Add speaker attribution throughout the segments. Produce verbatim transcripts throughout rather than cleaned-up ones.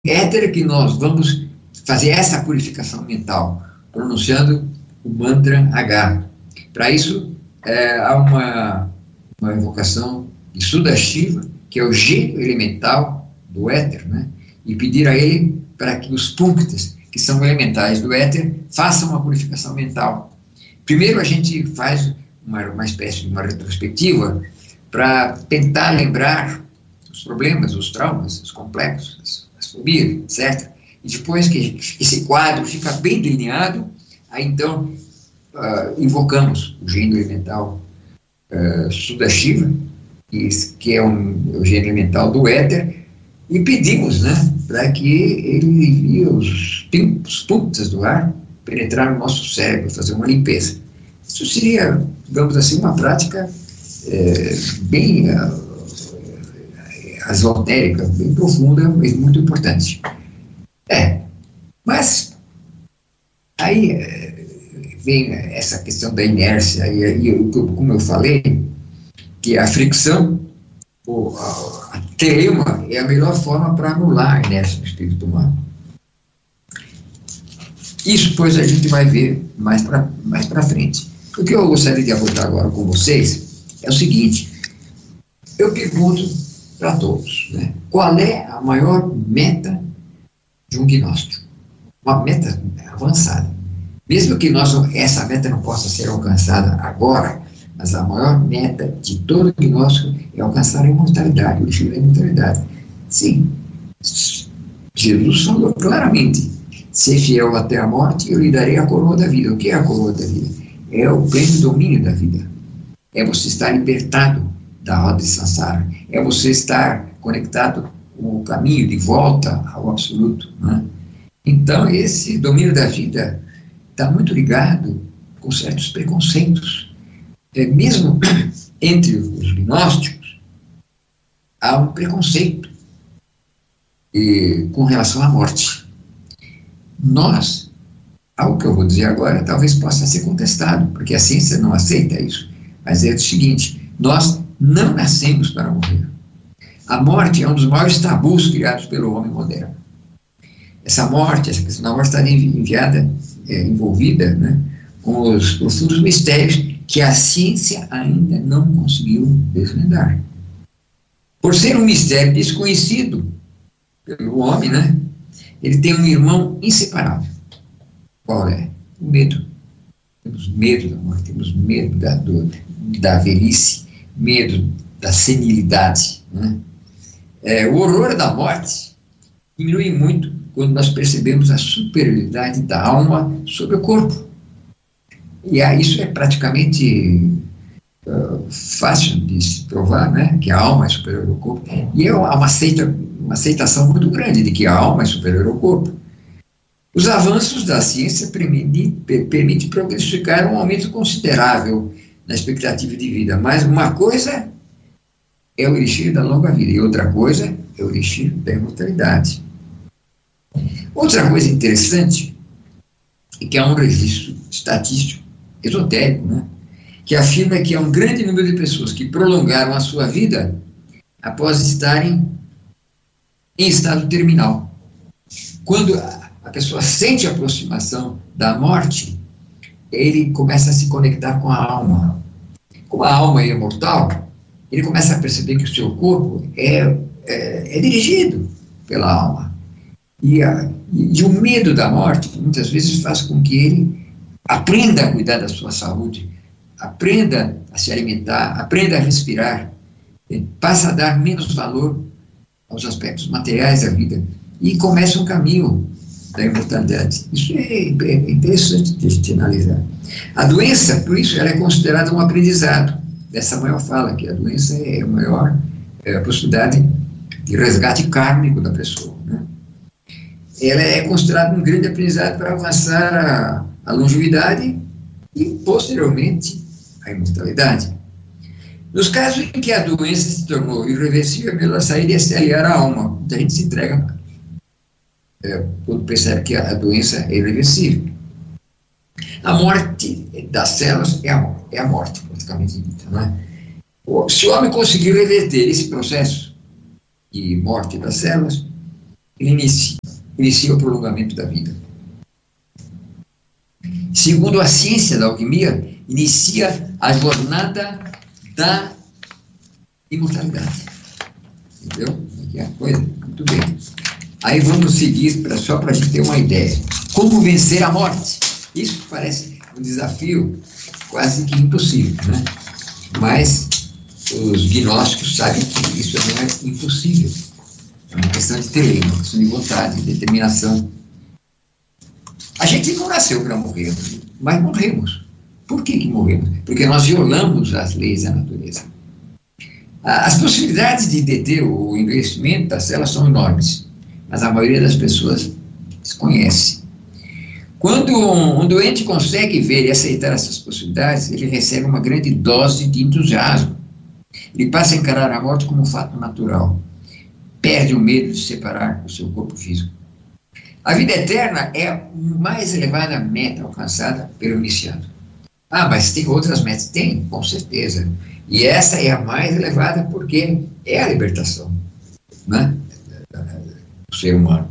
Speaker 1: éter que nós vamos fazer essa purificação mental, pronunciando o mantra H. Para isso, é, há uma, uma invocação de Sudashiva, que é o gênio elemental do éter, né? E pedir a ele para que os punktas, que são elementais do éter, façam uma purificação mental. Primeiro a gente faz uma, uma espécie de uma retrospectiva para tentar lembrar os problemas, os traumas, os complexos, as, as fobias, etcétera. E depois que esse quadro fica bem delineado, aí então uh, invocamos o gênio elemental uh, Sudashiva, que é um, o gênio elemental do éter, e pedimos, né, para que ele envie os punktas do ar penetrar no nosso cérebro, fazer uma limpeza. Isso seria, digamos assim, uma prática é, bem uh, esotérica, bem profunda, mas muito importante. É, mas aí é, vem essa questão da inércia, e, e como eu falei, que a fricção, ou a, a teleuma, é a melhor forma para anular a inércia do espírito humano. Isso, depois, a gente vai ver mais para mais para frente. O que eu gostaria de abordar agora com vocês é o seguinte: eu pergunto para todos, né, qual é a maior meta de um gnóstico? Uma meta avançada. Mesmo que nós, essa meta não possa ser alcançada agora, mas a maior meta de todo gnóstico é alcançar a imortalidade, o destino da imortalidade. Sim, Jesus falou claramente: ser fiel até a morte, eu lhe darei a coroa da vida. O que é a coroa da vida? É o pleno domínio da vida. É você estar libertado da roda de Sansara. É você estar conectado com o caminho de volta ao absoluto, né? Então, esse domínio da vida está muito ligado com certos preconceitos. É, mesmo entre os gnósticos, há um preconceito e, com relação à morte. Nós, algo que eu vou dizer agora, talvez possa ser contestado, porque a ciência não aceita isso, mas é o seguinte: nós não nascemos para morrer. A morte é um dos maiores tabus criados pelo homem moderno. Essa morte, essa questão da morte está enviada, é, envolvida, né, com os profundos mistérios que a ciência ainda não conseguiu desvendar. Por ser um mistério desconhecido pelo homem, né, ele tem um irmão inseparável. Qual é? O medo. Temos medo da morte, temos medo da, do, da velhice, medo da senilidade, né? É, o horror da morte diminui muito quando nós percebemos a superioridade da alma sobre o corpo. E ah, isso é praticamente uh, fácil de se provar, né? Que a alma é superior ao corpo. E é uma, aceita, uma aceitação muito grande de que a alma é superior ao corpo. Os avanços da ciência permitem permite prognosticar um aumento considerável na expectativa de vida, mas uma coisa é o elixir da longa vida e outra coisa é o elixir da imortalidade. Outra coisa interessante é que há um registro estatístico esotérico, né, que afirma que há um grande número de pessoas que prolongaram a sua vida após estarem em estado terminal. Quando a pessoa sente a aproximação da morte, ele começa a se conectar com a alma. Como a alma é imortal, ele começa a perceber que o seu corpo é, é, é dirigido pela alma. E, a, e o medo da morte, muitas vezes, faz com que ele aprenda a cuidar da sua saúde, aprenda a se alimentar, aprenda a respirar, passa a dar menos valor aos aspectos materiais da vida e começa um caminho da imortalidade. Isso é, é interessante de, de analisar. A doença, por isso, ela é considerada um aprendizado. Dessa maior fala, que a doença é a maior é a possibilidade de resgate kármico da pessoa, né? Ela é considerada um grande aprendizado para avançar a, a longevidade e, posteriormente, a imortalidade. Nos casos em que a doença se tornou irreversível, é melhor sair e se aliar à alma. Muita gente se entrega é, quando percebe que a doença é irreversível. A morte das células é a, é a morte, praticamente dita, né? Se o homem conseguir reverter esse processo de morte das células, ele inicia, inicia o prolongamento da vida. Segundo a ciência da alquimia, inicia a jornada da imortalidade. Entendeu? Aqui é a coisa, muito bem. Aí vamos seguir, pra, só para a gente ter uma ideia. Como vencer a morte? Isso parece um desafio quase que impossível, né? Mas os gnósticos sabem que isso não é impossível. É uma questão de treino, uma questão de vontade, de determinação. A gente não nasceu para morrer, mas morremos. Por que que morremos? Porque nós violamos as leis da natureza. As possibilidades de deter o investimento das células são enormes, mas a maioria das pessoas desconhece. Quando um doente consegue ver e aceitar essas possibilidades, ele recebe uma grande dose de entusiasmo. Ele passa a encarar a morte como um fato natural. Perde o medo de se separar do seu corpo físico. A vida eterna é a mais elevada meta alcançada pelo iniciado. Ah, mas tem outras metas? Tem, com certeza. E essa é a mais elevada porque é a libertação, né, do ser humano.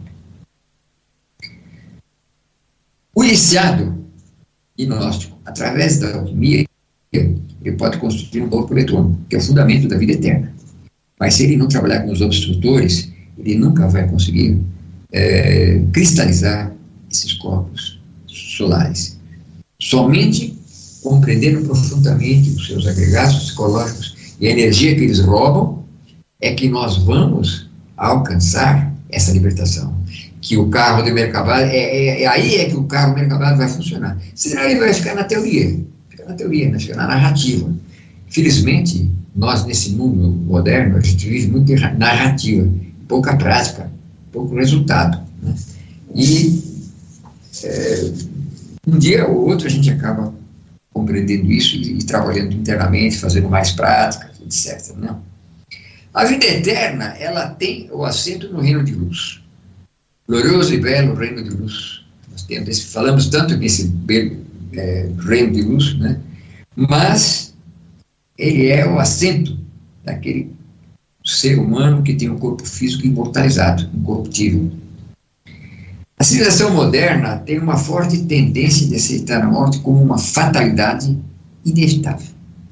Speaker 1: O iniciado gnóstico, através da alquimia, ele pode construir um corpo eletrônico, que é o fundamento da vida eterna. Mas se ele não trabalhar com os obstrutores, ele nunca vai conseguir é, cristalizar esses corpos solares. Somente compreendendo profundamente os seus agregados psicológicos e a energia que eles roubam, é que nós vamos alcançar essa libertação. Que o carro de Merkabah, é, é, é aí é que o carro de Merkabah vai funcionar. Senão ele vai ficar na teoria, fica na teoria, né? Fica na narrativa. Felizmente, nós nesse mundo moderno, a gente vive muito de narrativa, pouca prática, pouco resultado, né? E é, um dia ou outro a gente acaba compreendendo isso e, e trabalhando internamente, fazendo mais práticas, etcétera. Né? A vida eterna, ela tem o assento no reino de luz. Glorioso e belo reino de luz. Nós temos esse, falamos tanto nesse belo é, reino de luz, né? Mas ele é o assento daquele ser humano que tem um corpo físico imortalizado, incorruptível. A civilização moderna tem uma forte tendência de aceitar a morte como uma fatalidade inevitável.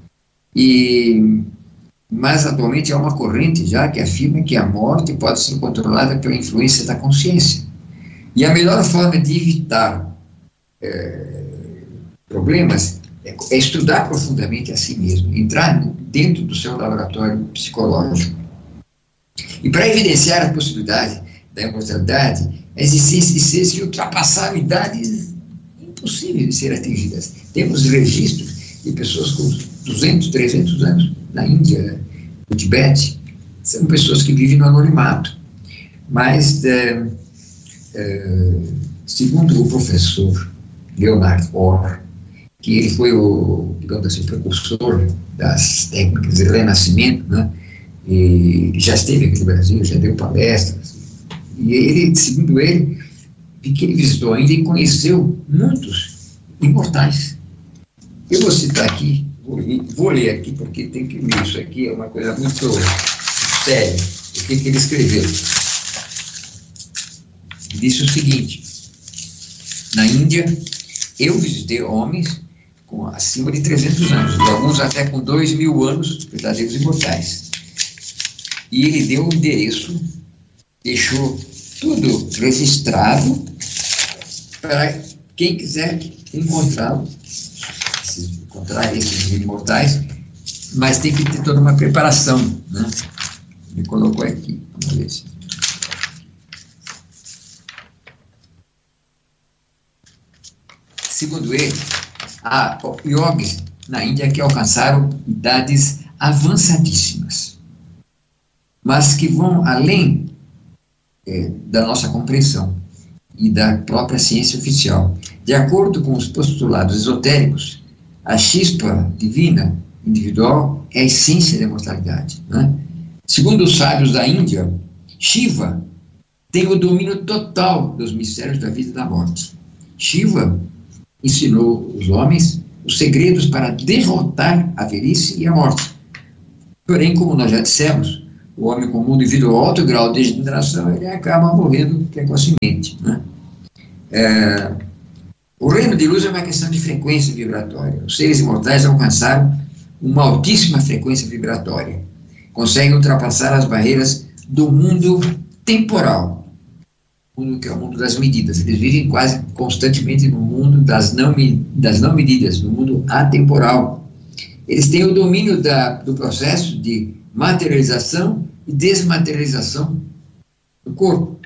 Speaker 1: E, mas atualmente há uma corrente já que afirma que a morte pode ser controlada pela influência da consciência. E a melhor forma de evitar é, problemas é, é estudar profundamente a si mesmo, entrar dentro do seu laboratório psicológico. E para evidenciar a possibilidade da imortalidade, a existência de ultrapassar idades impossíveis de ser atingidas. Temos registros de pessoas com duzentos, trezentos anos na Índia, no Tibete. São pessoas que vivem no anonimato. Mas, é, é, segundo o professor Leonard Orr, que ele foi o, digamos assim, precursor das técnicas de renascimento, né? E já esteve aqui no Brasil, já deu palestras. E ele, segundo ele, que ele visitou ainda e conheceu muitos imortais. Eu vou citar aqui, vou, vou ler aqui, porque tem que ler isso aqui, é uma coisa muito séria. O que, que ele escreveu? Ele disse o seguinte: na Índia, eu visitei homens com acima de trezentos anos, e alguns até com dois mil anos, verdadeiros imortais. E ele deu o endereço, deixou tudo registrado para quem quiser encontrá-lo, encontrar esses imortais, mas tem que ter toda uma preparação, né? Ele colocou aqui, vamos ver se... Segundo ele, há yogis na Índia que alcançaram idades avançadíssimas, mas que vão além é, da nossa compreensão e da própria ciência oficial. De acordo com os postulados esotéricos, a chispa divina individual é a essência da imortalidade, né? Segundo os sábios da Índia, Shiva tem o domínio total dos mistérios da vida e da morte. Shiva ensinou os homens os segredos para derrotar a velhice e a morte. Porém, como nós já dissemos, o homem comum, devido ao alto grau de degeneração, ele acaba morrendo precocemente, né? É, o reino de luz é uma questão de frequência vibratória. Os seres imortais alcançaram uma altíssima frequência vibratória. Conseguem ultrapassar as barreiras do mundo temporal, mundo que é o mundo das medidas. Eles vivem quase constantemente no mundo das não, das não medidas, no mundo atemporal. Eles têm o domínio da, do processo de materialização e desmaterialização do corpo,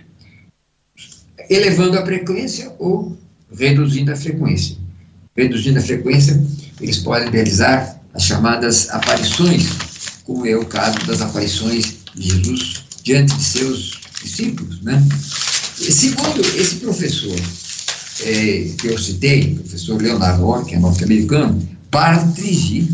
Speaker 1: elevando a frequência ou reduzindo a frequência. Reduzindo a frequência, eles podem realizar as chamadas aparições, como é o caso das aparições de Jesus diante de seus discípulos, né? E segundo esse professor é, que eu citei, o professor Leonardo Orr, que é norte-americano, Patrici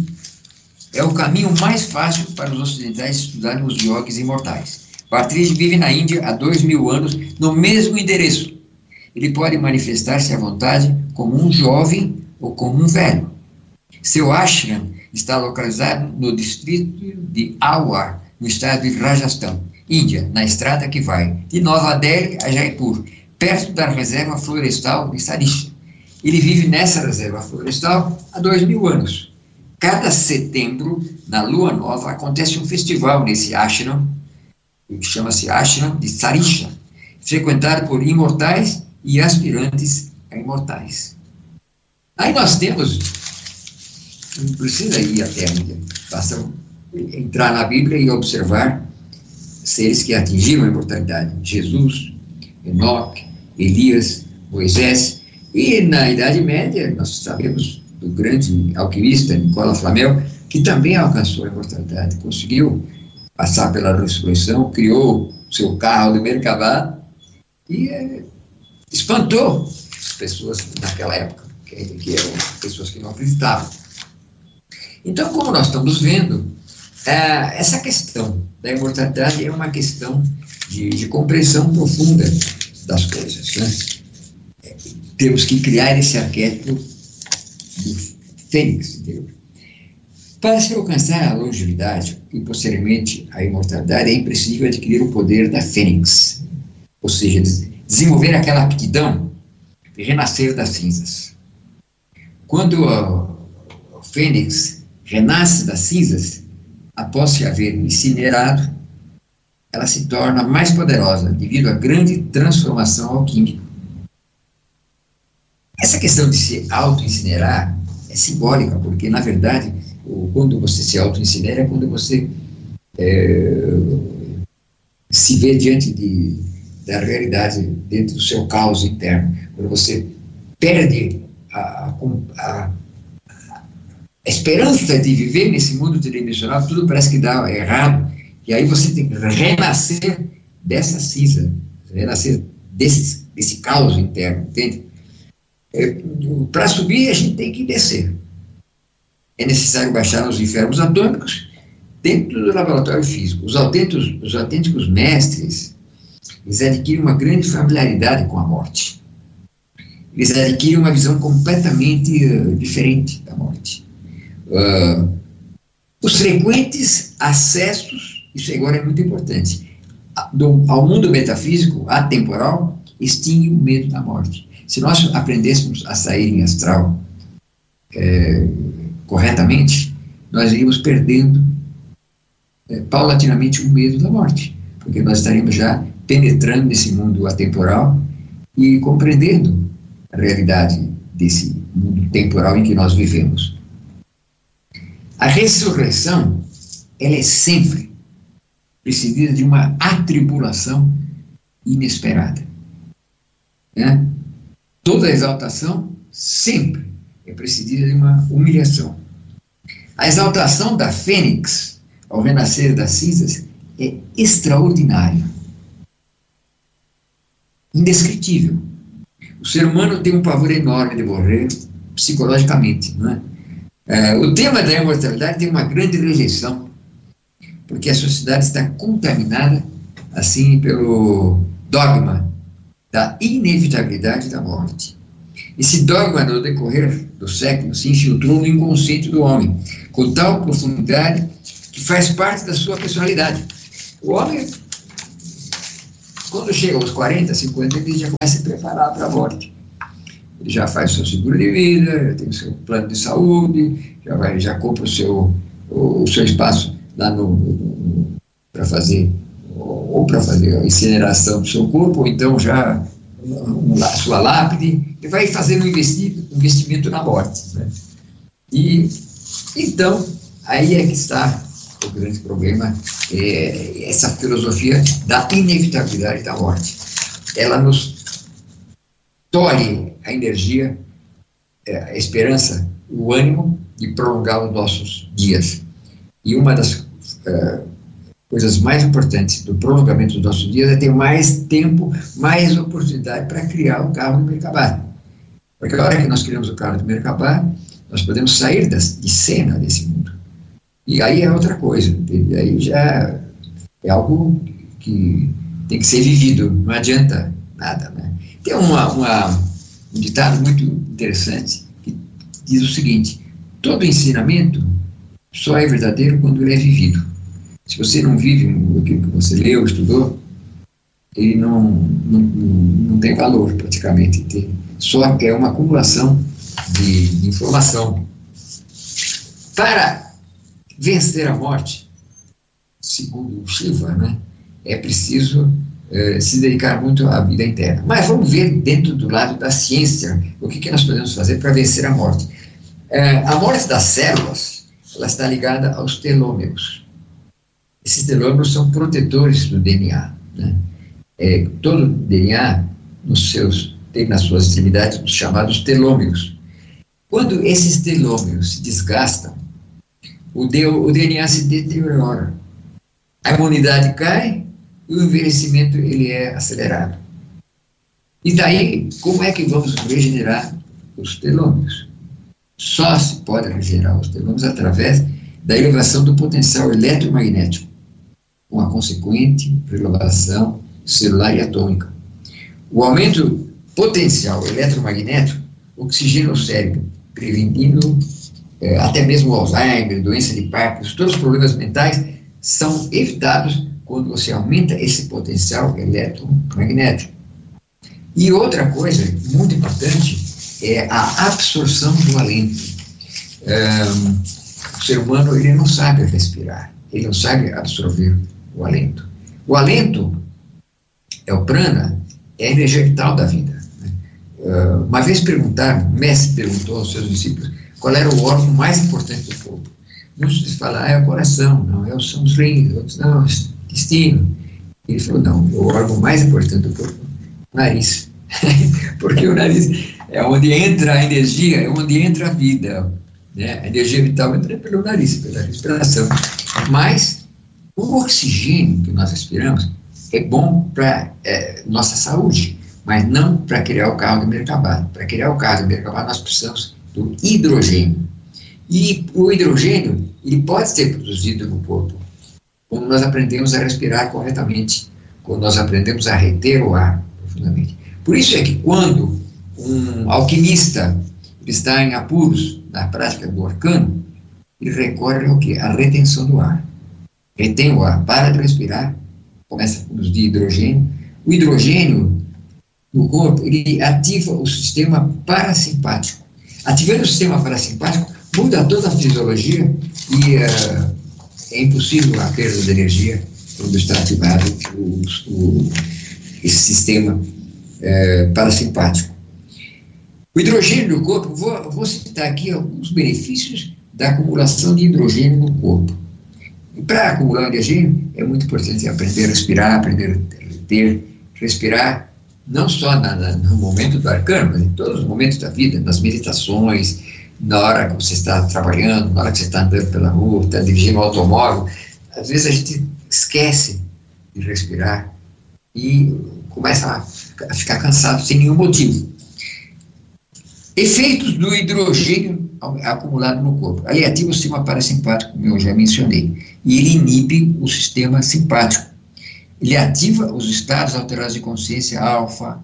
Speaker 1: é o caminho mais fácil para os ocidentais estudarem os yogis imortais. Patrici vive na Índia há dois mil anos, no mesmo endereço. Ele pode manifestar-se à vontade como um jovem ou como um velho. Seu ashram está localizado no distrito de Alwar, no estado de Rajasthan, Índia, na estrada que vai de Nova Delhi a Jaipur, perto da reserva florestal de Sarisha. Ele vive nessa reserva florestal há dois mil anos. Cada setembro, na lua nova, acontece um festival nesse ashram, que chama-se Ashram de Sarisha, frequentado por imortais e aspirantes a imortais. Aí nós temos, não precisa ir até a Índia, basta entrar na Bíblia e observar seres que atingiram a imortalidade. Jesus, Enoque, Elias, Moisés, e na Idade Média nós sabemos do grande alquimista Nicola Flamel, que também alcançou a imortalidade, conseguiu passar pela ressurreição, criou seu carro de Merkabah e é, espantou as pessoas naquela época, que, que eram pessoas que não acreditavam. Então, como nós estamos vendo, é, essa questão da imortalidade é uma questão de, de compreensão profunda das coisas, né? É, temos que criar esse arquétipo do fênix, entendeu? Para se alcançar a longevidade e posteriormente a imortalidade, é imprescindível adquirir o poder da fênix, ou seja, desenvolver aquela aptidão de renascer das cinzas. Quando o fênix renasce das cinzas, após se haver incinerado, ela se torna mais poderosa devido à grande transformação alquímica. Essa questão de se auto-incinerar é simbólica, porque, na verdade, quando você se auto-incinera é quando você é, se vê diante de, da realidade, dentro do seu caos interno, quando você perde a, a, a esperança de viver nesse mundo tridimensional, tudo parece que dá errado, e aí você tem que renascer dessa cinza, renascer desse, desse caos interno, entende? É, para subir, a gente tem que descer. É necessário baixar nos infernos atômicos dentro do laboratório físico. Os autênticos, os autênticos mestres, eles adquirem uma grande familiaridade com a morte. Eles adquirem uma visão completamente uh, diferente da morte. Uh, os frequentes acessos, isso agora é muito importante, do, ao mundo metafísico, atemporal, extingue o medo da morte. Se nós aprendêssemos a sair em astral é, corretamente, nós iríamos perdendo é, paulatinamente o medo da morte, porque nós estaríamos já penetrando nesse mundo atemporal e compreendendo a realidade desse mundo temporal em que nós vivemos. A ressurreição, ela é sempre precedida de uma atribulação inesperada, né? Toda exaltação sempre é precedida de uma humilhação. A exaltação da fênix, ao renascer das cinzas, é extraordinária, indescritível. O ser humano tem um pavor enorme de morrer psicologicamente, não é? É, o tema da imortalidade tem uma grande rejeição, porque a sociedade está contaminada, assim, pelo dogma da inevitabilidade da morte. Esse dogma, no decorrer do século, se infiltrou no inconsciente do homem, com tal profundidade que faz parte da sua personalidade. O homem, quando chega aos quarenta, cinquenta, ele já começa a se preparar para a morte. Ele já faz o seu seguro de vida, já tem o seu plano de saúde, já, vai, já compra o seu, o, o seu espaço lá no, no, para fazer, ou para fazer a incineração do seu corpo, ou então já um, a sua lápide, ele vai fazendo um investimento, investimento na morte, né? E, então, aí é que está o grande problema, é essa filosofia da inevitabilidade da morte. Ela nos tolhe a energia, a esperança, o ânimo de prolongar os nossos dias. E uma das uh, coisas mais importantes do prolongamento dos nossos dias é ter mais tempo, mais oportunidade para criar o carro do Merkabah. Porque a hora que nós criamos o carro do Merkabah, nós podemos sair das, de cena desse mundo. E aí é outra coisa, entende? Aí já é algo que tem que ser vivido, não adianta nada, né? Tem uma, uma, um ditado muito interessante que diz o seguinte: todo ensinamento só é verdadeiro quando ele é vivido. Se você não vive aquilo que você leu, estudou, ele não, não, não tem valor praticamente. Tem, só é uma acumulação de, de informação. Para vencer a morte, segundo Shiva, né, é preciso eh, se dedicar muito à vida inteira. Mas vamos ver dentro do lado da ciência o que, que nós podemos fazer para vencer a morte. Eh, a morte das células, ela está ligada aos telômeros. Esses telômeros são protetores do D N A, né? É, todo D N A nos seus, tem nas suas extremidades os chamados telômeros. Quando esses telômeros se desgastam, o, D, o D N A se deteriora, a imunidade cai e o envelhecimento ele é acelerado. E daí, como é que vamos regenerar os telômeros? Só se pode regenerar os telômeros através da elevação do potencial eletromagnético, com a consequente renovação celular e atômica. O aumento potencial eletromagnético oxigena o cérebro, prevenindo eh, até mesmo Alzheimer, doença de Parkinson. Todos os problemas mentais são evitados quando você aumenta esse potencial eletromagnético. E outra coisa muito importante é a absorção do alento. Um, o ser humano ele não sabe respirar, ele não sabe absorver o alento. O alento é o prana, é a energia vital da vida, né? Uh, uma vez perguntaram, o mestre perguntou aos seus discípulos qual era o órgão mais importante do corpo. Muitos falaram, ah, é o coração, não, é, são os rins, outros não, é o intestino. Ele falou, não, o órgão mais importante do corpo é o nariz. Porque o nariz é onde entra a energia, é onde entra a vida, né? A energia vital entra pelo nariz, pela respiração. Mas o oxigênio que nós respiramos é bom para é, nossa saúde, mas não para criar o carro do Merkabah. Para criar o carro do Merkabah nós precisamos do hidrogênio. E o hidrogênio ele pode ser produzido no corpo quando nós aprendemos a respirar corretamente, quando nós aprendemos a reter o ar profundamente. Por isso é que quando um alquimista está em apuros na prática do arcano, ele recorre ao quê? A retenção do ar. Retém o ar, para de respirar, começa a produzir hidrogênio. O hidrogênio no corpo, ele ativa o sistema parasimpático. Ativando o sistema parasimpático, muda toda a fisiologia e uh, é impossível a perda de energia quando está ativado o, o, esse sistema É, parasimpático. O hidrogênio no corpo, vou, vou citar aqui alguns benefícios da acumulação de hidrogênio no corpo. E para acumular hidrogênio, é muito importante aprender a respirar, aprender a ter, respirar, não só na, na, no momento do arcano, mas em todos os momentos da vida, nas meditações, na hora que você está trabalhando, na hora que você está andando pela rua, está dirigindo um automóvel. Às vezes a gente esquece de respirar e começa a a ficar cansado sem nenhum motivo. Efeitos do hidrogênio acumulado no corpo. Ele ativa o sistema parasimpático, como eu já mencionei, e ele inibe o sistema simpático. Ele ativa os estados alterados de consciência alfa,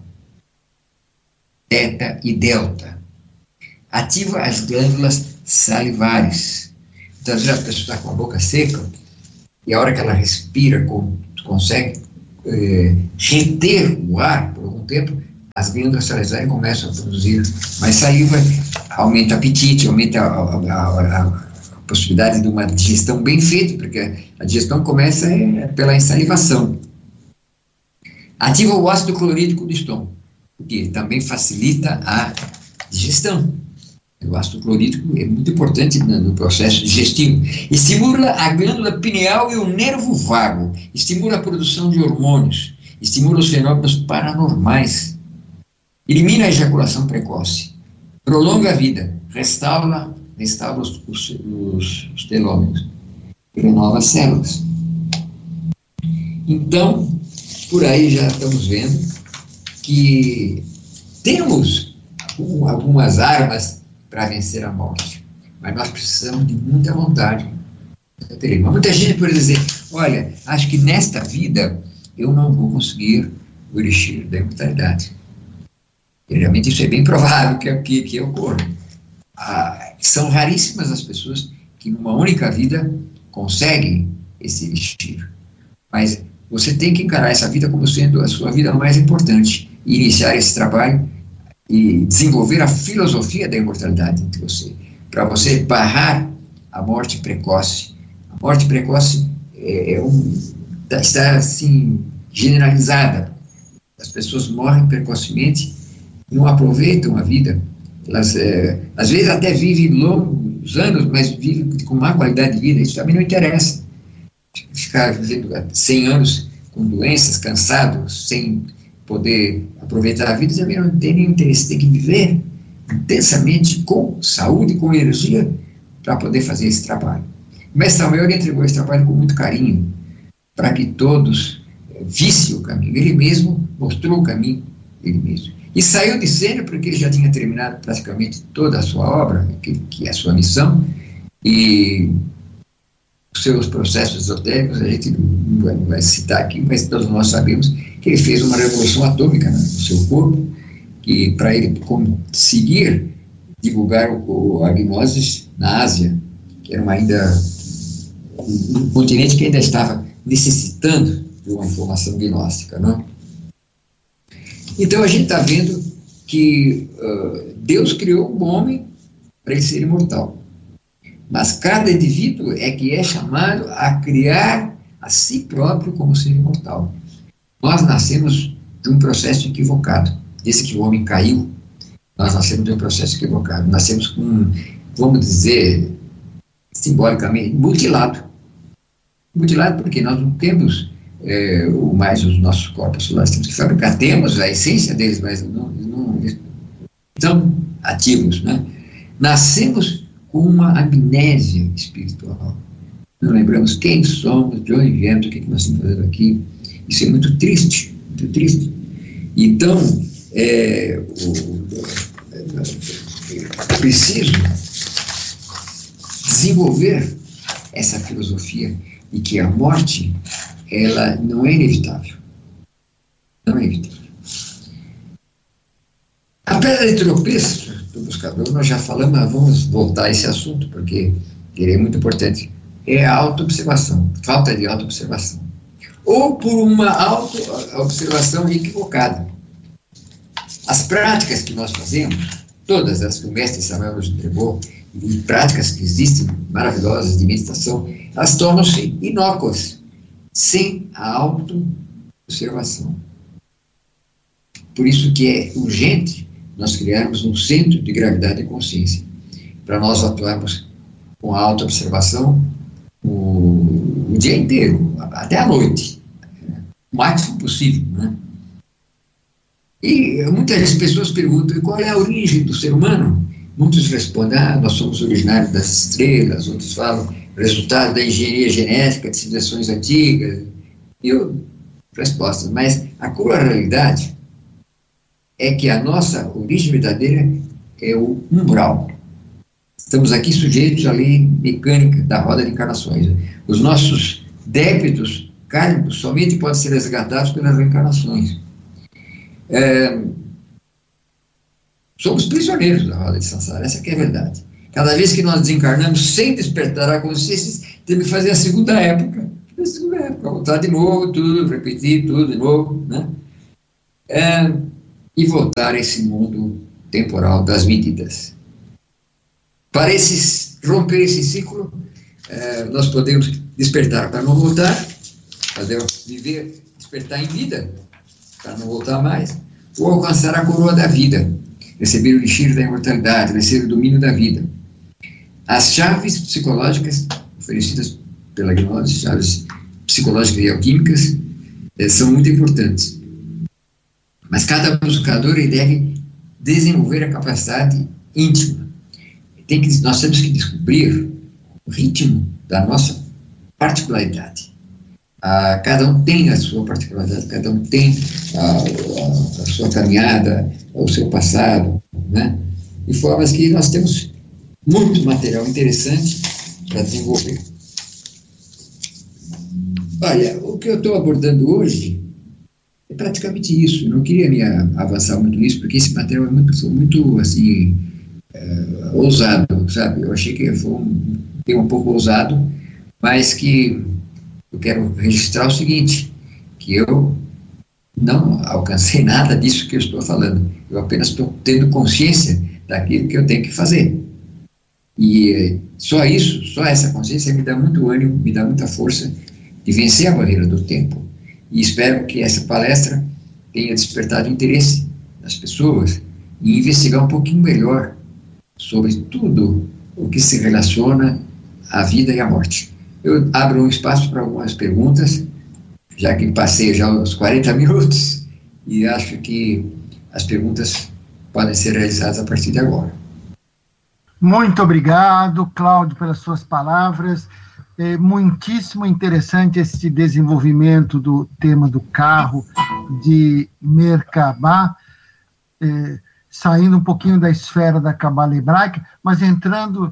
Speaker 1: teta e delta. Ativa as glândulas salivares. Então, às vezes a pessoa está com a boca seca, e a hora que ela respira, com, consegue é, reter o ar por algum tempo, as glândulas salivares começam a produzir mais saliva, aumenta o apetite, aumenta a, a, a, a possibilidade de uma digestão bem feita, porque a digestão começa é, pela salivação. Ativa o ácido clorídrico do estômago, porque também facilita a digestão. O ácido clorídrico é muito importante no, no processo digestivo. Estimula a glândula pineal e o nervo vago, estimula a produção de hormônios, estimula os fenômenos paranormais, elimina a ejaculação precoce, prolonga a vida, restaura, restaura os, os, os, os telômeros, renova as células. Então, por aí já estamos vendo que temos algumas armas para vencer a morte, mas nós precisamos de muita vontade. Muita gente pode dizer, olha, acho que nesta vida eu não vou conseguir o elixir da imortalidade. E, realmente isso é bem provável que, que, que ocorra. Ah, são raríssimas as pessoas que numa única vida conseguem esse elixir. Mas você tem que encarar essa vida como sendo a sua vida mais importante e iniciar esse trabalho e desenvolver a filosofia da imortalidade entre você, para você barrar a morte precoce. A morte precoce é, é um, está assim generalizada. As pessoas morrem precocemente, não aproveitam a vida. Elas, é, às vezes até vivem longos anos, mas vivem com má qualidade de vida. Isso também não interessa. Ficar vivendo cem anos com doenças, cansados, sem poder aproveitar a vida, também não tem nenhum interesse. Tem que viver intensamente, com saúde, com energia, para poder fazer esse trabalho. O mestre Samuel entregou esse trabalho com muito carinho, para que todos vissem o caminho. Ele mesmo mostrou o caminho, ele mesmo. E saiu de cena porque ele já tinha terminado praticamente toda a sua obra, que, que é a sua missão, e os seus processos esotéricos, a gente não vai, não vai citar aqui, mas todos nós sabemos que ele fez uma revolução atômica no seu corpo, e para ele conseguir divulgar o, o, a gnose na Ásia, que era uma ainda um, um continente que ainda estava necessitando de uma informação gnóstica, não é? Então a gente está vendo que uh, Deus criou um homem para ele ser imortal. Mas cada indivíduo é que é chamado a criar a si próprio como ser imortal. Nós nascemos de um processo equivocado. Desde que o homem caiu, nós nascemos de um processo equivocado. Nascemos com, vamos dizer, simbolicamente, mutilado. Mutilado porque nós não temos é, mais os nossos corpos solares, temos que fabricar. Temos a essência deles, mas não, não estão ativos, né? Nascemos com uma amnésia espiritual. Não lembramos quem somos, de onde viemos, o que nós estamos fazendo aqui. Isso é muito triste, muito triste. Então, é, o, é preciso desenvolver essa filosofia de que a morte, ela não é inevitável. Não é inevitável. A pedra de tropeço do buscador, nós já falamos, mas vamos voltar a esse assunto, porque ele é muito importante. É a autoobservação, falta de autoobservação. Ou por uma autoobservação equivocada. As práticas que nós fazemos, todas as que o mestre Samuel nos entregou, e práticas que existem, maravilhosas, de meditação, elas tornam-se inócuas, sem a autoobservação. Por isso que é urgente nós criarmos um centro de gravidade e consciência, para nós atuarmos com a autoobservação o, o dia inteiro, até a noite, o máximo possível, né? E muitas pessoas perguntam, qual é a origem do ser humano? Muitos respondem, ah, nós somos originários das estrelas, outros falam, resultado da engenharia genética de civilizações antigas. E eu, resposta, mas a crua realidade é que a nossa origem verdadeira é o umbral. Estamos aqui sujeitos à lei mecânica da roda de encarnações. Os nossos débitos kármicos somente podem ser resgatados pelas reencarnações. É, somos prisioneiros da roda de Sansara, essa que é a verdade. Cada vez que nós desencarnamos sem despertar a consciência, temos que fazer a segunda época. para voltar de novo, tudo, repetir tudo de novo, né? É, e voltar a esse mundo temporal das medidas. Para esses, romper esse ciclo, é, nós podemos despertar para não voltar, fazer, viver, despertar em vida, para não voltar mais, ou alcançar a coroa da vida, receber o elixir da imortalidade, receber o domínio da vida. As chaves psicológicas oferecidas pela gnose, chaves psicológicas e alquímicas, eh, são muito importantes. Mas cada buscador ele deve desenvolver a capacidade íntima. Tem que, nós temos que descobrir o ritmo da nossa particularidade. Ah, cada um tem a sua particularidade, cada um tem a, a, a sua caminhada, o seu passado, né? De formas que nós temos muito material interessante para desenvolver. Olha, o que eu estou abordando hoje é praticamente isso. Eu não queria me avançar muito nisso, porque esse material é muito, muito assim, é, ousado, sabe? Eu achei que foi um tema um pouco ousado, mas que eu quero registrar o seguinte, que eu não alcancei nada disso que eu estou falando. Eu apenas estou tendo consciência daquilo que eu tenho que fazer. E só isso, só essa consciência me dá muito ânimo, me dá muita força de vencer a barreira do tempo. E espero que essa palestra tenha despertado interesse das pessoas em investigar um pouquinho melhor sobre tudo o que se relaciona à vida e à morte. Eu abro um espaço para algumas perguntas, já que passei já os quarenta minutos, e acho que as perguntas podem ser realizadas a partir de agora.
Speaker 2: Muito obrigado, Cláudio, pelas suas palavras. É muitíssimo interessante esse desenvolvimento do tema do carro de Merkabah, é, saindo um pouquinho da esfera da Cabala hebraica, mas entrando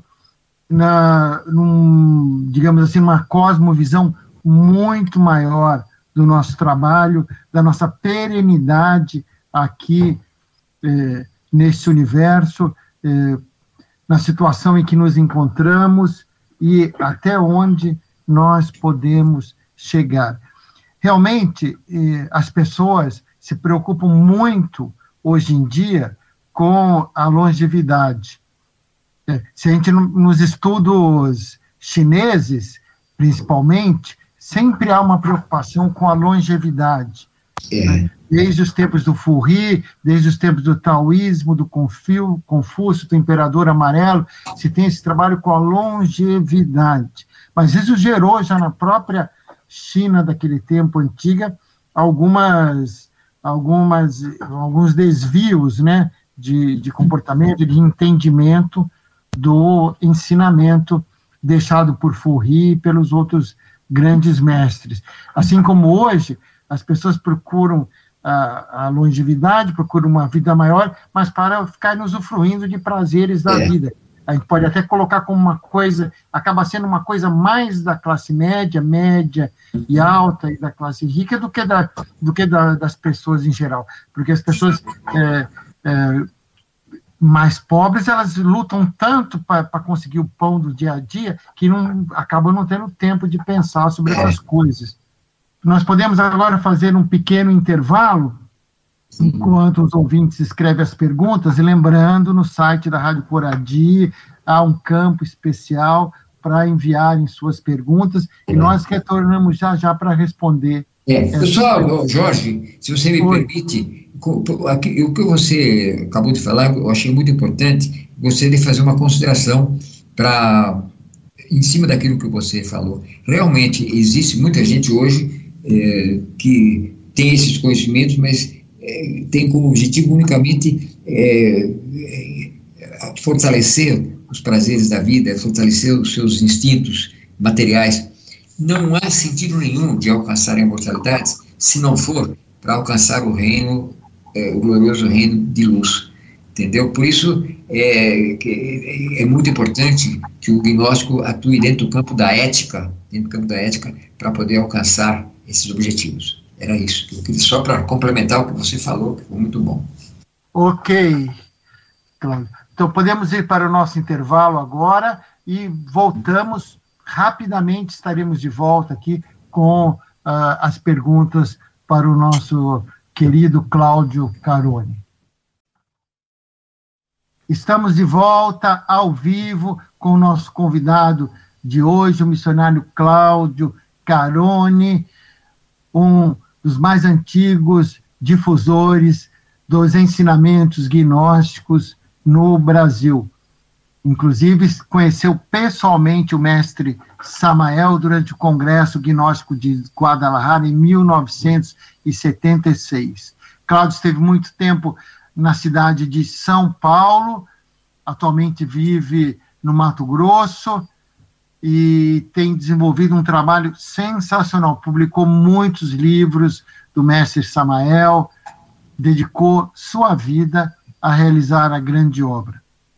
Speaker 2: na, num, digamos assim, uma cosmovisão muito maior do nosso trabalho, da nossa perenidade aqui é, nesse universo, é, na situação em que nos encontramos e até onde nós podemos chegar. Realmente, eh, as pessoas se preocupam muito, hoje em dia, com a longevidade. É, se a gente, nos estudos chineses, principalmente, sempre há uma preocupação com a longevidade. É. Né? Desde os tempos do Furri, desde os tempos do taoísmo, do Confio, Confúcio, do Imperador Amarelo, se tem esse trabalho com a longevidade. Mas isso gerou, já na própria China daquele tempo antiga, algumas, algumas, alguns desvios, né, de, de comportamento, de entendimento do ensinamento deixado por Furri e pelos outros grandes mestres. Assim como hoje, as pessoas procuram a, a longevidade, procuram uma vida maior, mas para ficar usufruindo de prazeres da é. vida. A gente pode até colocar como uma coisa, acaba sendo uma coisa mais da classe média, média e alta, e da classe rica, do que, da, do que da, das pessoas em geral. Porque as pessoas é, é, mais pobres, elas lutam tanto para conseguir o pão do dia a dia, que não, acabam não tendo tempo de pensar sobre essas coisas. Nós podemos agora fazer um pequeno intervalo, enquanto os ouvintes escrevem as perguntas, e lembrando, no site da Rádio Coradi, há um campo especial para enviarem suas perguntas, e nós retornamos já já para responder.
Speaker 1: É, pessoal, Jorge, se você me Oi. permite, o que você acabou de falar, eu achei muito importante, gostaria de fazer uma consideração para, em cima daquilo que você falou. Realmente, existe muita gente hoje é, que tem esses conhecimentos, mas é, tem como objetivo unicamente é, é, fortalecer os prazeres da vida, fortalecer os seus instintos materiais. Não há sentido nenhum de alcançar a imortalidade se não for para alcançar o reino, é, o glorioso reino de luz, entendeu? Por isso é, é, é muito importante que o gnóstico atue dentro do campo da ética, dentro do campo da ética, para poder alcançar esses objetivos. Era isso. Eu queria só para complementar o que você falou, que foi muito bom.
Speaker 2: Ok, Cláudio. Então podemos ir para o nosso intervalo agora e voltamos rapidamente, estaremos de volta aqui com uh, as perguntas para o nosso querido Cláudio Carone. Estamos de volta ao vivo com o nosso convidado de hoje, o missionário Cláudio Carone, um dos mais antigos difusores dos ensinamentos gnósticos no Brasil. Inclusive, conheceu pessoalmente o mestre Samael durante o Congresso Gnóstico de Guadalajara em mil novecentos e setenta e seis. Cláudio esteve muito tempo na cidade de São Paulo, atualmente vive no Mato Grosso e tem desenvolvido um trabalho sensacional. Publicou muitos livros do mestre Samael, dedicou sua vida a realizar a grande obra.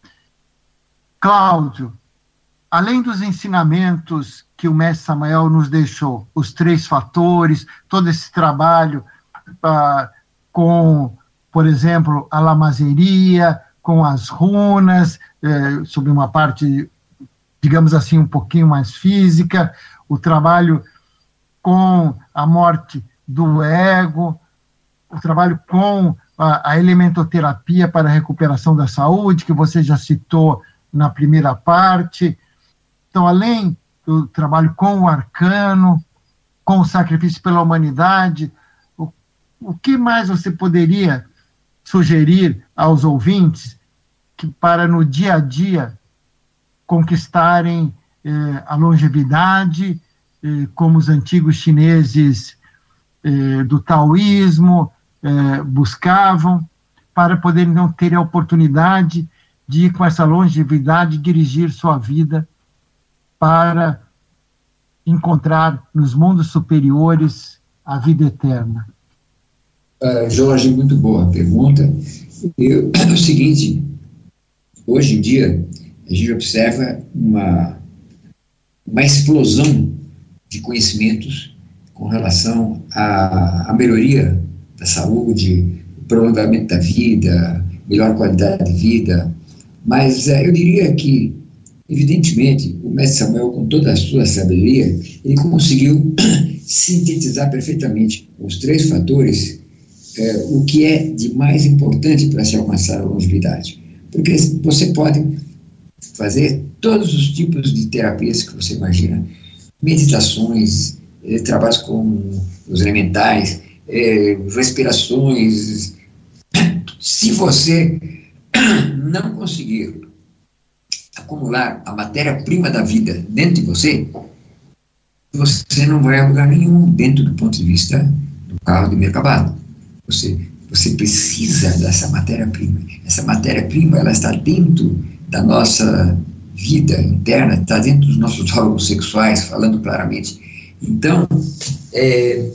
Speaker 2: Cláudio, além dos ensinamentos que o mestre Samael nos deixou, os três fatores, todo esse trabalho ah, com, por exemplo, a lamazeria, com as runas, eh, sobre uma parte, digamos assim, um pouquinho mais física, o trabalho com a morte do ego, o trabalho com a, a elementoterapia para a recuperação da saúde, que você já citou na primeira parte. Então, além do trabalho com o arcano, com o sacrifício pela humanidade, o, o que mais você poderia sugerir aos ouvintes que, para no dia a dia conquistarem eh, a longevidade, eh, como os antigos chineses eh, do taoísmo eh, buscavam, para poderem então ter a oportunidade de, com essa longevidade, dirigir sua vida para encontrar nos mundos superiores a vida eterna?
Speaker 1: Uh, Jorge, muito boa pergunta. Eu, é o seguinte, hoje em dia, a gente observa uma, uma explosão de conhecimentos com relação à, à melhoria da saúde, prolongamento da vida, melhor qualidade de vida. Mas uh, eu diria que, evidentemente, o mestre Samuel, com toda a sua sabedoria, ele conseguiu sintetizar perfeitamente os três fatores, eh, o que é de mais importante para se alcançar a longevidade. Porque você pode fazer todos os tipos de terapias que você imagina, meditações, eh, trabalhos com os elementais, eh, respirações. Se você não conseguir acumular a matéria-prima da vida dentro de você, você não vai a lugar nenhum dentro do ponto de vista do carro de meio acabado. Você, você precisa dessa matéria-prima. Essa matéria-prima, ela está dentro da nossa vida interna, está dentro dos nossos órgãos sexuais, falando claramente. Então, é,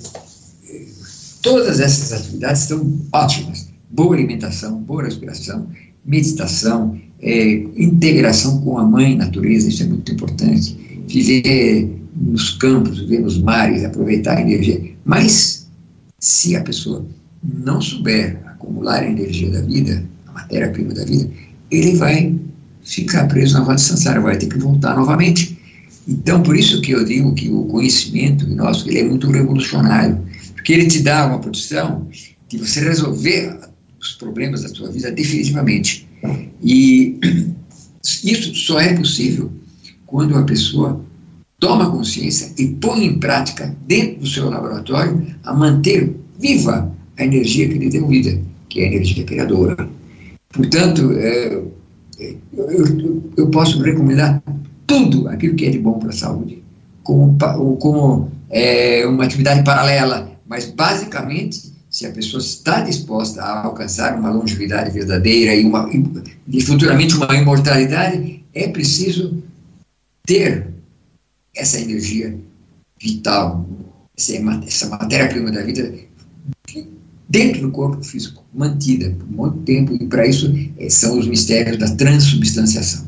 Speaker 1: todas essas atividades são ótimas. Boa alimentação, boa respiração, meditação, é, integração com a mãe natureza, isso é muito importante. Viver nos campos, viver nos mares, aproveitar a energia. Mas, se a pessoa não souber acumular a energia da vida, a matéria-prima da vida, ele vai ficar preso na roda de samsara, vai ter que voltar novamente. Então, por isso que eu digo que o conhecimento nosso, ele é muito revolucionário, porque ele te dá uma produção de você resolver os problemas da sua vida definitivamente. E isso só é possível quando a pessoa toma consciência e põe em prática dentro do seu laboratório a manter viva a energia que lhe deu vida, que é a energia criadora. Portanto, é, eu, eu, eu posso recomendar tudo aquilo que é de bom para a saúde, como, como é, uma atividade paralela, mas basicamente, se a pessoa está disposta a alcançar uma longevidade verdadeira e, uma, e futuramente uma imortalidade, é preciso ter essa energia vital, essa, essa matéria-prima da vida dentro do corpo físico, mantida por muito tempo, e para isso é, são os mistérios da transubstanciação.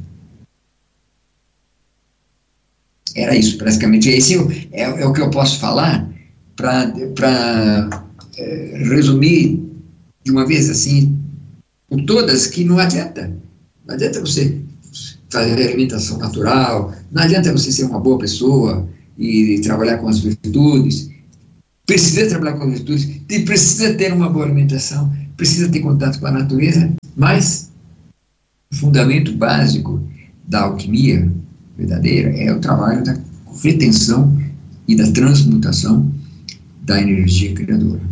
Speaker 1: Era isso, praticamente. Esse é, é, é o que eu posso falar para é, resumir de uma vez assim, por todas, que não adianta. Não adianta você fazer alimentação natural, não adianta você ser uma boa pessoa e trabalhar com as virtudes, precisa trabalhar com as virtudes, precisa ter uma boa alimentação, precisa ter contato com a natureza, mas o fundamento básico da alquimia verdadeira é o trabalho da retenção e da transmutação da energia criadora.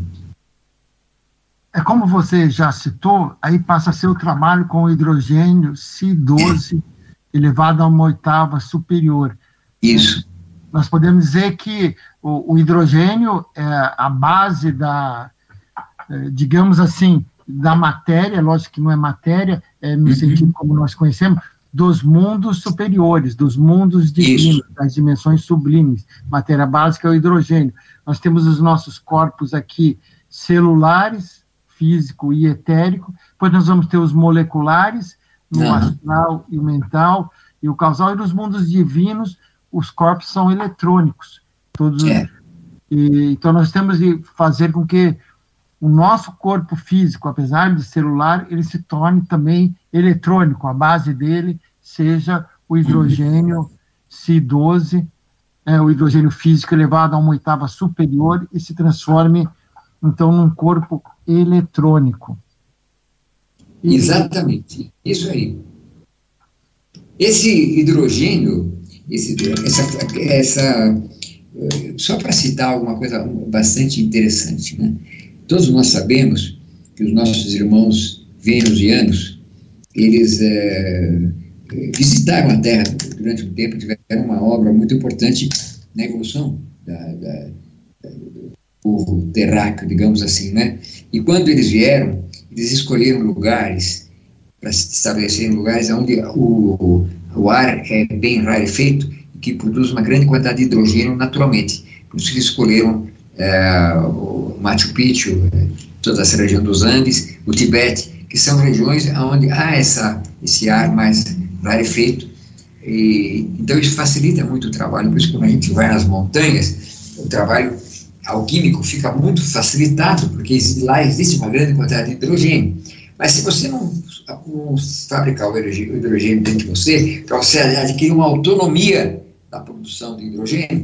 Speaker 2: É como você já citou, aí passa a ser o trabalho com o hidrogênio C doze elevado a uma oitava superior.
Speaker 1: Isso.
Speaker 2: Nós podemos dizer que o, o hidrogênio é a base da, digamos assim, da matéria, lógico que não é matéria, é no uhum. sentido como nós conhecemos, dos mundos superiores, dos mundos divinos, Isso. das dimensões sublimes. Matéria básica é o hidrogênio. Nós temos os nossos corpos aqui celulares, físico e etérico, depois nós vamos ter os moleculares, no uhum. astral e o mental, e o causal, e nos mundos divinos, os corpos são eletrônicos. Todos, é. e, então nós temos de fazer com que o nosso corpo físico, apesar de celular, ele se torne também eletrônico, a base dele seja o hidrogênio C doze, é, o hidrogênio físico elevado a uma oitava superior e se transforme, então, num corpo eletrônico.
Speaker 1: E... Exatamente, isso aí. Esse hidrogênio, esse, essa, essa, só para citar alguma coisa bastante interessante, né? Todos nós sabemos que os nossos irmãos venusianos, eles é, visitaram a Terra durante um tempo, tiveram uma obra muito importante na evolução da, da, da, do povo terráqueo, digamos assim, né? E quando eles vieram, eles escolheram lugares para se estabelecerem lugares onde o, o ar é bem rarefeito e que produz uma grande quantidade de hidrogênio naturalmente. Por isso eles escolheram é, o Machu Picchu, toda essa região dos Andes, o Tibete, que são regiões onde há essa, esse ar mais rarefeito. E, então isso facilita muito o trabalho. Por isso, quando a gente vai nas montanhas, o trabalho alquímico fica muito facilitado, porque lá existe uma grande quantidade de hidrogênio. Mas se você não, não fabricar o hidrogênio dentro de você, para você adquirir uma autonomia da produção de hidrogênio,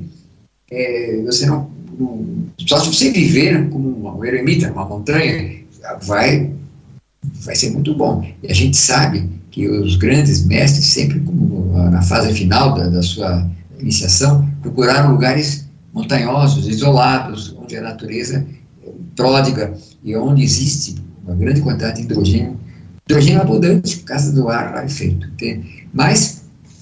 Speaker 1: é, você não, não... Só se você viver como um eremita, numa montanha, vai, vai ser muito bom. E a gente sabe que os grandes mestres, sempre como na fase final da, da sua iniciação, procuraram lugares montanhosos, isolados, onde a natureza é pródiga e onde existe uma grande quantidade de hidrogênio, hidrogênio abundante por causa do ar rarefeito. Mas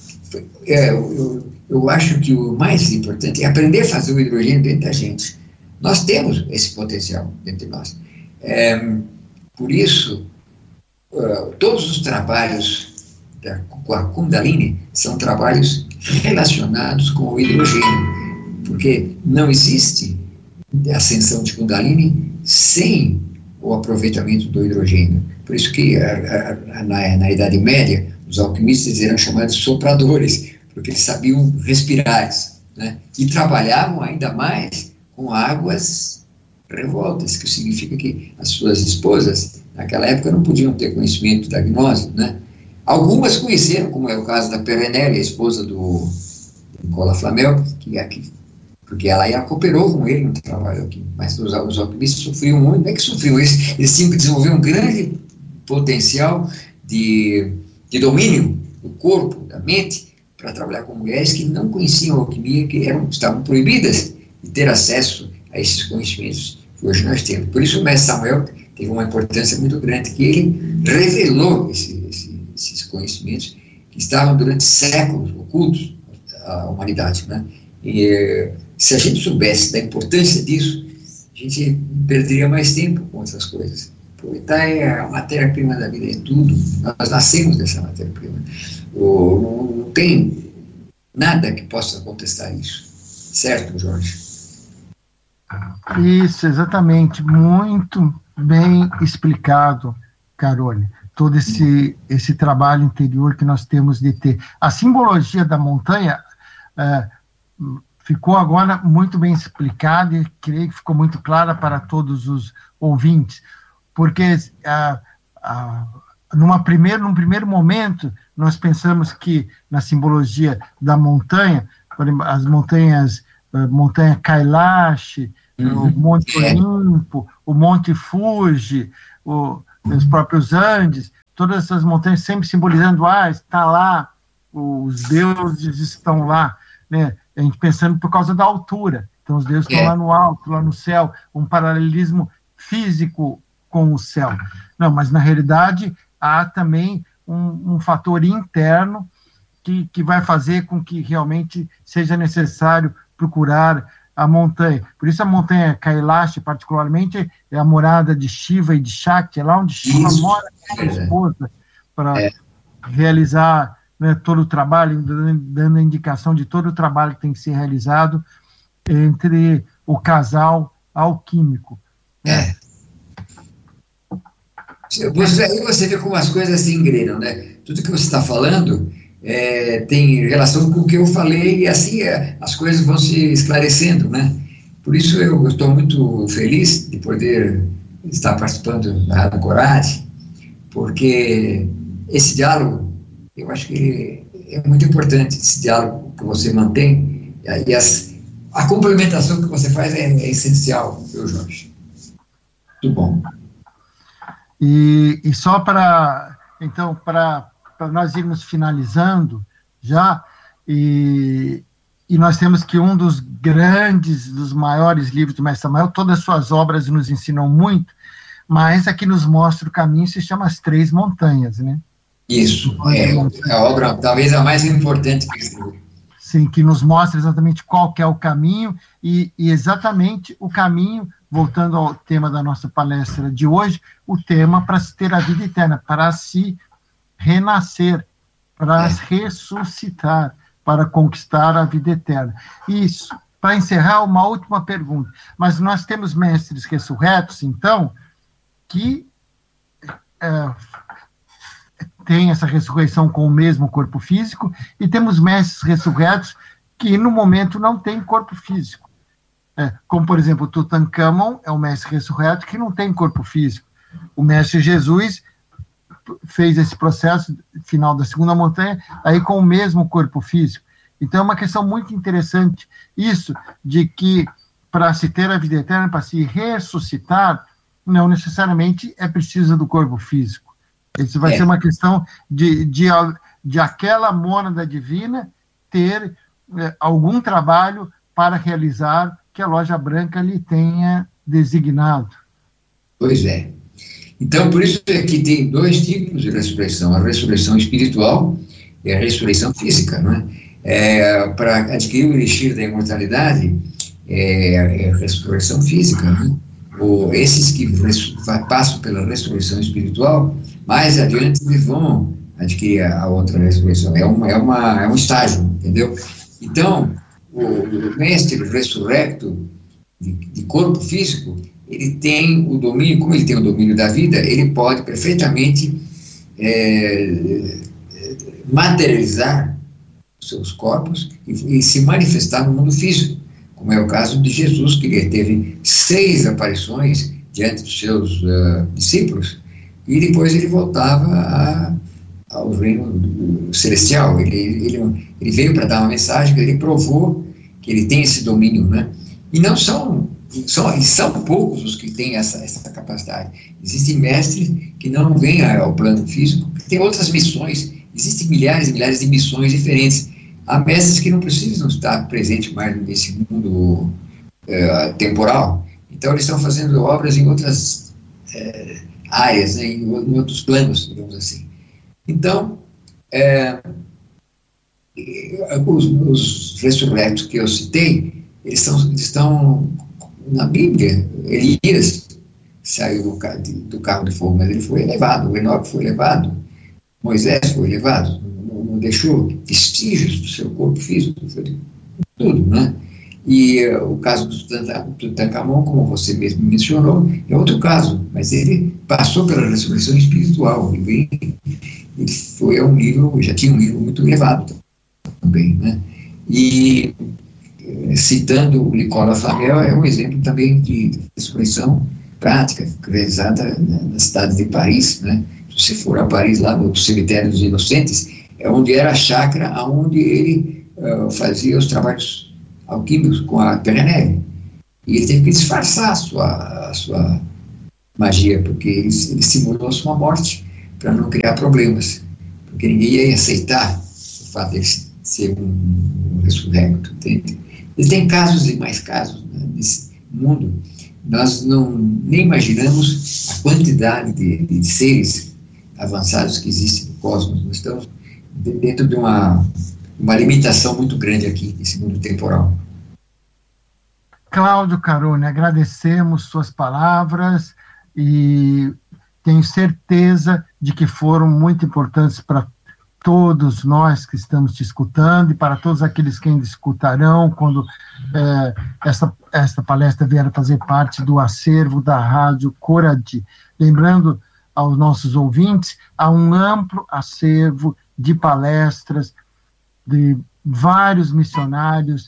Speaker 1: é, eu, eu acho que o mais importante é aprender a fazer o hidrogênio dentro da gente. Nós temos esse potencial dentro de nós. É, por isso, uh, todos os trabalhos da, com a Kundalini são trabalhos relacionados com o hidrogênio, porque não existe ascensão de Kundalini sem o aproveitamento do hidrogênio. Por isso que a, a, na, na Idade Média, os alquimistas eram chamados sopradores, porque eles sabiam respirar, né? E trabalhavam ainda mais com águas revoltas, que significa que as suas esposas, naquela época, não podiam ter conhecimento da gnose, né? Algumas conheceram, como é o caso da Perenelle, a esposa do Nicola Flamel, que é que porque ela ia, cooperou com ele no trabalho aqui, mas os, os alquimistas sofriam muito, não é que sofriam, eles, eles tinham que desenvolver um grande potencial de, de domínio do corpo, da mente, para trabalhar com mulheres que não conheciam a alquimia, que eram, estavam proibidas de ter acesso a esses conhecimentos que hoje nós temos. Por isso o mestre Samuel teve uma importância muito grande, que ele revelou esse, esse, esses conhecimentos que estavam durante séculos ocultos à humanidade, né? E se a gente soubesse da importância disso, a gente perderia mais tempo com essas coisas. Aproveitar é a matéria-prima da vida, é tudo. Nós nascemos dessa matéria-prima. Não tem nada que possa contestar isso. Certo, Jorge?
Speaker 2: Isso, exatamente. Muito bem explicado, Carone. Todo esse, esse trabalho interior que nós temos de ter. A simbologia da montanha... É, ficou agora muito bem explicada e creio que ficou muito clara para todos os ouvintes, porque ah, ah, numa primeiro, num primeiro momento nós pensamos que na simbologia da montanha, as montanhas a montanha Kailash, uhum. o Monte Olimpo, o Monte Fuji, o, os próprios Andes, todas essas montanhas sempre simbolizando, ah, está lá, os deuses estão lá, né? A gente pensando por causa da altura, então os deuses é. estão lá no alto, lá no céu, um paralelismo físico com o céu. Não, mas na realidade há também um, um fator interno que, que vai fazer com que realmente seja necessário procurar a montanha. Por isso a montanha Kailash, particularmente, é a morada de Shiva e de Shakti, é lá onde Shiva isso. mora com a esposa, para é. realizar, né, todo o trabalho, dando a indicação de todo o trabalho que tem que ser realizado entre o casal alquímico.
Speaker 1: É. Você, aí você vê como as coisas se engrenam, né? Tudo que você está falando é, tem relação com o que eu falei e assim é, as coisas vão se esclarecendo, né? Por isso eu estou muito feliz de poder estar participando da Rádio Coragem, porque esse diálogo, eu acho que é muito importante, esse diálogo que você mantém, e as, a complementação que você faz é, é essencial, viu, Jorge? Muito bom.
Speaker 2: E, e só para, então, para nós irmos finalizando já, e, e nós temos que um dos grandes, dos maiores livros do Mestre Samael, todas as suas obras nos ensinam muito, mas a que nos mostra o caminho se chama As Três Montanhas, né?
Speaker 1: Isso, é, é a obra talvez a mais importante que escreveu.
Speaker 2: Sim, que nos mostra exatamente qual que é o caminho, e, e exatamente o caminho, voltando ao tema da nossa palestra de hoje, o tema para se ter a vida eterna, para se renascer, para é. ressuscitar, para conquistar a vida eterna. Isso, para encerrar, uma última pergunta. Mas nós temos mestres ressurretos, então, que é, têm essa ressurreição com o mesmo corpo físico, e temos mestres ressurretos que, no momento, não têm corpo físico. É, como, por exemplo, Tutankhamon é um mestre ressurreto que não tem corpo físico. O mestre Jesus fez esse processo, final da segunda montanha, aí com o mesmo corpo físico. Então é uma questão muito interessante isso, de que para se ter a vida eterna, para se ressuscitar, não necessariamente é preciso do corpo físico. Isso vai é. ser uma questão de, de, de aquela mônada divina ter é, algum trabalho para realizar que a loja branca lhe tenha designado.
Speaker 1: Pois é. Então, por isso é que tem dois tipos de ressurreição, a ressurreição espiritual e a ressurreição física, não é? É, para adquirir o elixir da imortalidade, é, é a ressurreição física, né? Ou esses que passam pela ressurreição espiritual, mais adiante eles vão adquirir a, a outra ressurreição. É, uma, é, uma, é um estágio, entendeu? Então, o, o mestre ressurrecto de, de corpo físico, ele tem o domínio, como ele tem o domínio da vida, ele pode perfeitamente é, materializar os seus corpos e, e se manifestar no mundo físico, como é o caso de Jesus, que ele teve seis aparições diante dos seus uh, discípulos, e depois ele voltava a, ao reino celestial. Ele, ele, ele veio para dar uma mensagem, ele provou que ele tem esse domínio, né? E não são, são, são poucos os que têm essa, essa capacidade. Existem mestres que não vêm ao plano físico, que têm outras missões. Existem milhares e milhares de missões diferentes. Há mestres que não precisam estar presentes mais nesse mundo uh, temporal. Então, eles estão fazendo obras em outras uh, áreas, né, em, em outros planos, digamos assim. Então, é, os, os ressurretos que eu citei, eles estão, estão na Bíblia. Elias saiu do, do carro de fogo, mas ele foi elevado. O Enoque foi elevado. Moisés foi elevado. Não, não deixou vestígios do seu corpo físico. Foi tudo, né? E uh, o caso do Tutankhamon, como você mesmo mencionou, é outro caso, mas ele passou pela ressurreição espiritual. Ele, veio, ele foi a um nível, já tinha um nível muito elevado também, né? E citando o Nicola Flamel, é um exemplo também de ressurreição prática, realizada na cidade de Paris, né? Se você for a Paris, lá no cemitério dos Inocentes, é onde era a chácara onde ele uh, fazia os trabalhos alquímicos com a Terra-Neve. E ele teve que disfarçar a sua, a sua magia, porque ele, ele simulou a sua morte para não criar problemas, porque ninguém ia aceitar o fato de ele ser um, um ressurrecto, entende? E tem casos e mais casos, né, nesse mundo. Nós não, nem imaginamos a quantidade de, de seres avançados que existem no cosmos. Nós estamos dentro de uma, uma limitação muito grande aqui, nesse mundo temporal.
Speaker 2: Cláudio Carone, agradecemos suas palavras e tenho certeza de que foram muito importantes para todos nós que estamos te escutando e para todos aqueles que ainda escutarão quando é, essa, essa palestra vier a fazer parte do acervo da Rádio Coradi. Lembrando aos nossos ouvintes, há um amplo acervo de palestras de vários missionários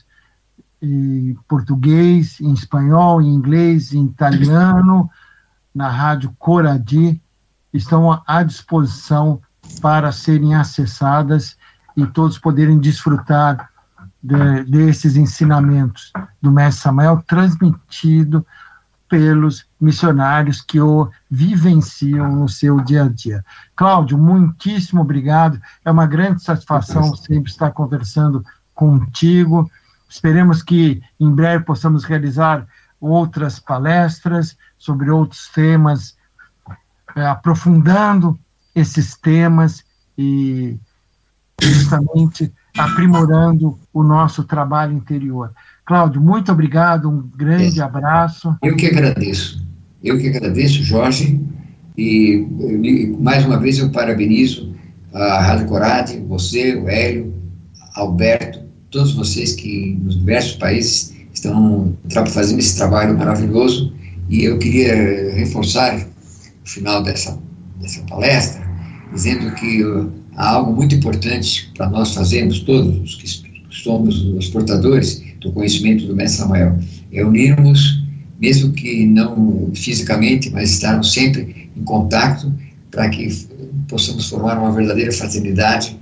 Speaker 2: em português, em espanhol, em inglês, em italiano, na Rádio Coradi, estão à disposição para serem acessadas e todos poderem desfrutar de, desses ensinamentos do Mestre Samael, transmitido pelos missionários que o vivenciam no seu dia a dia. Cláudio, muitíssimo obrigado, é uma grande satisfação sempre estar conversando contigo. Esperemos que em breve possamos realizar outras palestras sobre outros temas, é, aprofundando esses temas e justamente aprimorando o nosso trabalho interior. Cláudio, muito obrigado, um grande é. abraço.
Speaker 1: Eu que agradeço, eu que agradeço, Jorge, e, e mais uma vez eu parabenizo a Rádio Coradi, você, o Hélio, Alberto, todos vocês que nos diversos países estão fazendo esse trabalho maravilhoso, e eu queria reforçar o final dessa, dessa palestra, dizendo que uh, há algo muito importante para nós fazermos, todos os que somos os portadores do conhecimento do Mestre Samael, é unirmos, mesmo que não fisicamente, mas estarmos sempre em contato para que possamos formar uma verdadeira fraternidade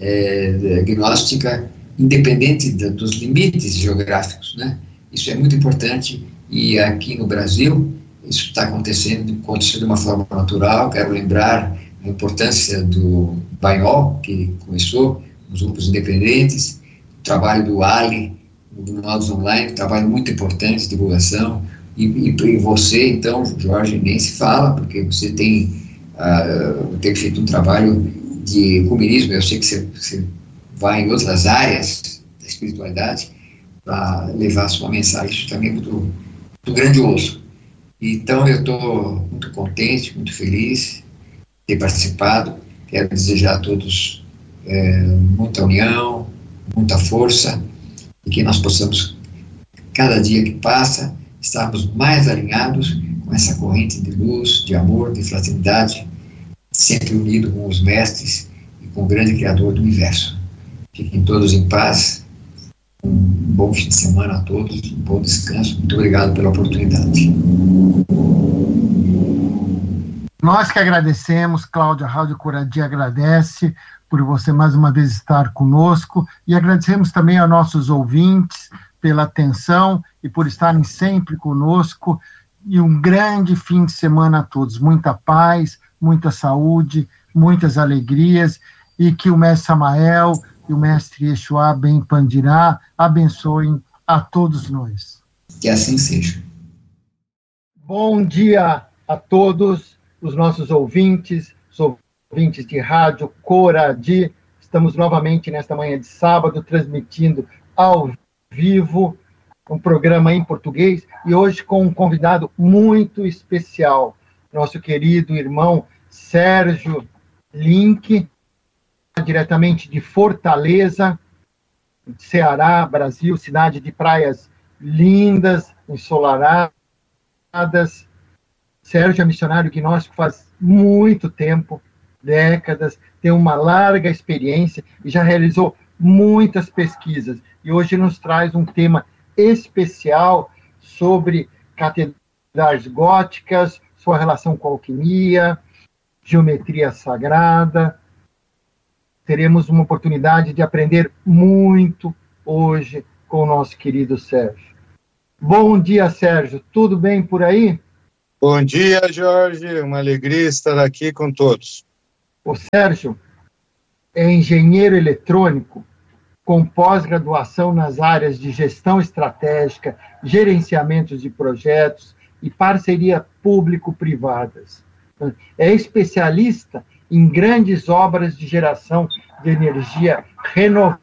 Speaker 1: é, gnóstica, independente de, dos limites geográficos, né? Isso é muito importante, e aqui no Brasil isso está acontecendo, acontecendo de uma forma natural. Quero lembrar a importância do Banhol, que começou nos grupos independentes, o trabalho do Ali, no Modos Online, um trabalho muito importante de divulgação, e, e, e você, então, Jorge, nem se fala, porque você tem, uh, tem feito um trabalho de ecumenismo. Eu sei que você, você vai em outras áreas da espiritualidade para levar a sua mensagem. Isso também é muito, muito grandioso. Então, eu estou muito contente, muito feliz de ter participado. Quero desejar a todos é, muita união, muita força, e que nós possamos, cada dia que passa, estarmos mais alinhados com essa corrente de luz, de amor, de fraternidade, sempre unido com os mestres e com o grande Criador do Universo. Fiquem todos em paz, um bom fim de semana a todos, um bom descanso. Muito obrigado pela oportunidade.
Speaker 2: Nós que agradecemos, Cláudio, a Rádio Coradi agradece por você mais uma vez estar conosco, e agradecemos também aos nossos ouvintes pela atenção e por estarem sempre conosco, e um grande fim de semana a todos. Muita paz, muita saúde, muitas alegrias, e que o Mestre Samael e o Mestre Yeshua Ben Pandirá abençoem a todos nós.
Speaker 1: Que assim seja.
Speaker 2: Bom dia a todos os nossos ouvintes, os ouvintes de Rádio Coradi. Estamos novamente nesta manhã de sábado, transmitindo ao vivo um programa em português, e hoje com um convidado muito especial, nosso querido irmão Sérgio Link, diretamente de Fortaleza, Ceará, Brasil, cidade de praias lindas, ensolaradas. Sérgio é missionário gnóstico faz muito tempo, décadas, tem uma larga experiência e já realizou muitas pesquisas. E hoje nos traz um tema especial sobre catedrais góticas, sua relação com a alquimia, geometria sagrada. Teremos uma oportunidade de aprender muito hoje com o nosso querido Sérgio. Bom dia, Sérgio. Tudo bem por aí?
Speaker 3: Bom dia, Jorge. Uma alegria estar aqui com todos.
Speaker 2: O Sérgio é engenheiro eletrônico com pós-graduação nas áreas de gestão estratégica, gerenciamento de projetos e parceria público-privadas. É especialista em grandes obras de geração de energia renovável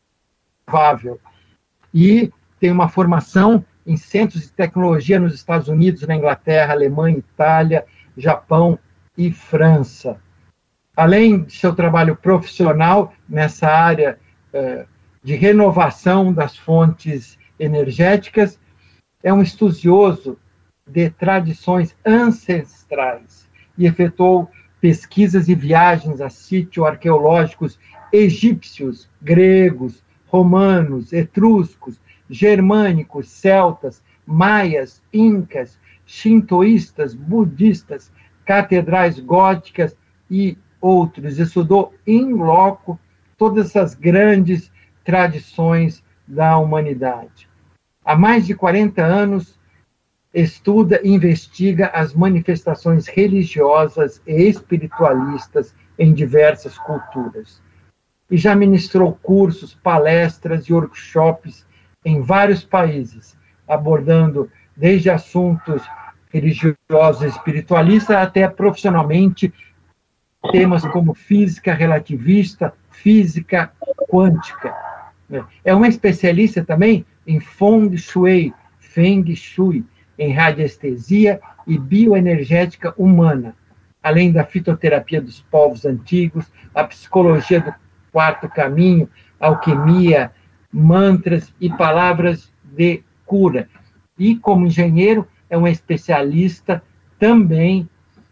Speaker 2: e tem uma formação em centros de tecnologia nos Estados Unidos, na Inglaterra, Alemanha, Itália, Japão e França. Além de seu trabalho profissional nessa área eh, de renovação das fontes energéticas, é um estudioso de tradições ancestrais e efetuou pesquisas e viagens a sítios arqueológicos egípcios, gregos, romanos, etruscos, germânicos, celtas, maias, incas, shintoístas, budistas, catedrais góticas e outros. Estudou in loco todas essas grandes tradições da humanidade. Há mais de quarenta anos, estuda e investiga as manifestações religiosas e espiritualistas em diversas culturas. E já ministrou cursos, palestras e workshops em vários países, abordando desde assuntos religiosos e espiritualistas até profissionalmente temas como física relativista, física quântica. É uma especialista também em Feng Shui, Feng Shui, em radiestesia e bioenergética humana, além da fitoterapia dos povos antigos, a psicologia do quarto caminho, alquimia, mantras e palavras de cura. E, como engenheiro, é um especialista também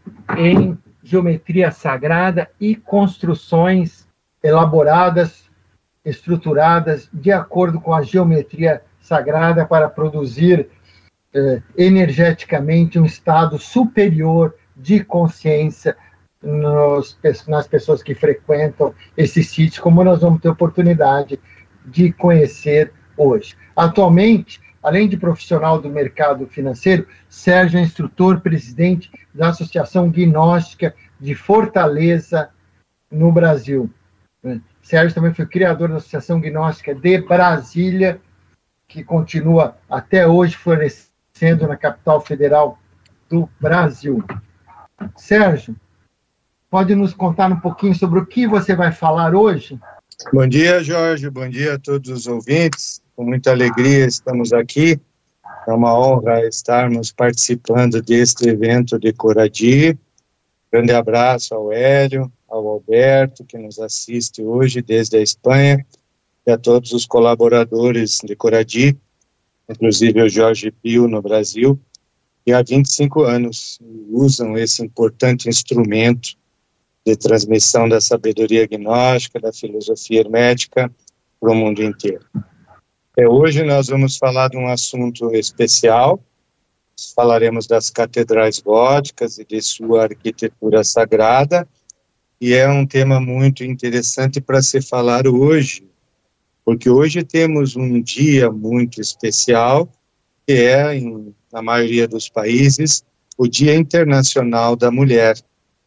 Speaker 2: em geometria sagrada e construções elaboradas, estruturadas de acordo com a geometria sagrada para produzir eh, energeticamente um estado superior de consciência nos, nas pessoas que frequentam esses sítios, como nós vamos ter oportunidade de conhecer hoje. Atualmente, além de profissional do mercado financeiro, Sérgio é instrutor presidente da Associação Gnóstica de Fortaleza, no Brasil. Sérgio também foi criador da Associação Gnóstica de Brasília, que continua até hoje florescendo na capital federal do Brasil. Sérgio, pode nos contar um pouquinho sobre o que você vai falar hoje?
Speaker 3: Bom dia, Jorge. Bom dia a todos os ouvintes. Com muita alegria estamos aqui. É uma honra estarmos participando deste evento de Coradi. Grande abraço ao Hélio, ao Alberto, que nos assiste hoje desde a Espanha, e a todos os colaboradores de Coradi, inclusive o Jorge Pio no Brasil, que há vinte e cinco anos usam esse importante instrumento de transmissão da sabedoria gnóstica, da filosofia hermética para o mundo inteiro. É, hoje nós vamos falar de um assunto especial. Falaremos das catedrais góticas e de sua arquitetura sagrada, e é um tema muito interessante para se falar hoje, porque hoje temos um dia muito especial, que é, em, na maioria dos países, o Dia Internacional da Mulher.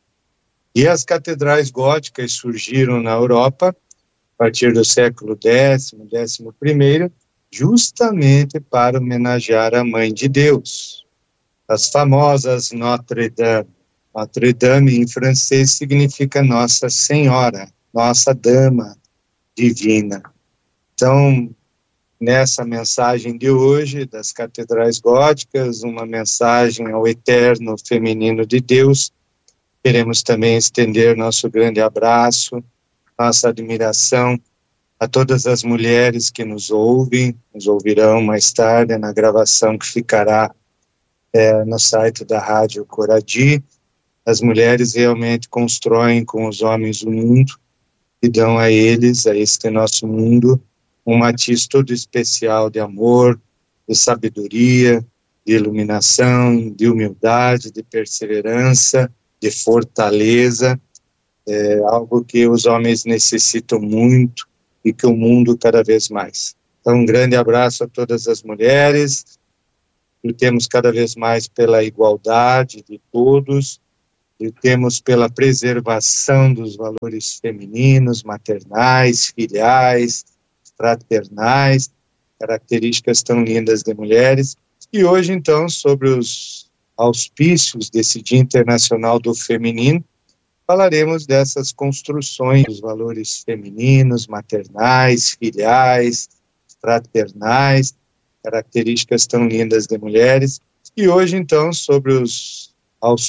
Speaker 3: E as catedrais góticas surgiram na Europa, a partir do século décimo, décimo primeiro, justamente para homenagear a Mãe de Deus. As famosas Notre Dame. Notre Dame, em francês, significa Nossa Senhora, Nossa Dama Divina. Então, nessa mensagem de hoje, das catedrais góticas, uma mensagem ao eterno feminino de Deus, queremos também estender nosso grande abraço, nossa admiração a todas as mulheres que nos ouvem, nos ouvirão mais tarde na gravação que ficará é, no site da Rádio Coradi. As mulheres realmente constroem com os homens o mundo e dão a eles, a este nosso mundo, um matiz todo especial de amor, de sabedoria, de iluminação, de humildade, de perseverança, de fortaleza, é algo que os homens necessitam muito e que o mundo cada vez mais. Então, um grande abraço a todas as mulheres. Lutemos cada vez mais pela igualdade de todos, lutemos pela preservação dos valores femininos, maternais, filiais, fraternais, características tão lindas de mulheres. E hoje, então, sobre os auspícios desse Dia Internacional do Feminino, falaremos dessas construções dos valores femininos, maternais, filiais, fraternais, características tão lindas de mulheres. E hoje, então, sobre os auspícios